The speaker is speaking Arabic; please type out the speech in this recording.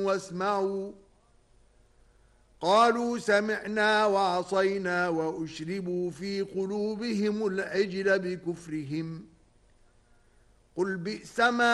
واسمعوا قالوا سمعنا وعصينا وأشربوا في قلوبهم العجل بكفرهم قل بئس ما